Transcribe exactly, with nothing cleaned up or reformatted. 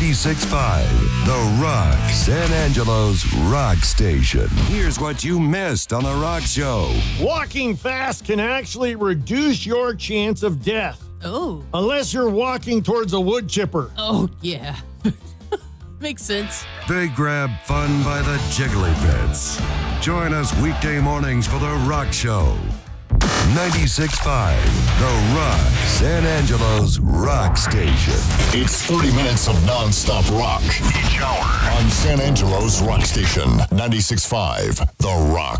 ninety-six point five, The Rock, San Angelo's rock station. Here's what you missed on The Rock Show. Walking fast can actually reduce your chance of death. Oh. Unless you're walking towards a wood chipper. Oh, yeah. Makes sense. They grab fun by the jiggly bits. Join us weekday mornings for The Rock Show. ninety-six point five, The Rock, San Angelo's rock station. It's thirty minutes of non-stop rock each hour on San Angelo's rock station, ninety-six point five, The Rock.